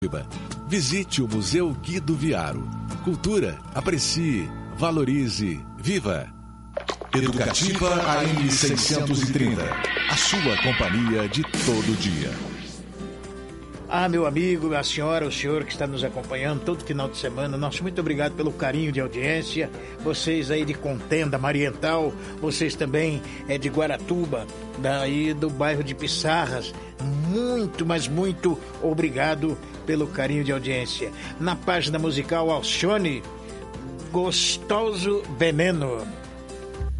Visite o Museu Guido Viaro. Cultura, aprecie, valorize, viva! Educativa AM 630. A sua companhia de todo dia. Meu amigo, a senhora, o senhor que está nos acompanhando todo final de semana, nosso muito obrigado pelo carinho de audiência. Vocês aí de Contenda, Mariental, vocês também de Guaratuba, daí do bairro de Pissarras. Muito, mas muito obrigado pelo carinho de audiência. Na página musical Alcione, Gostoso Veneno.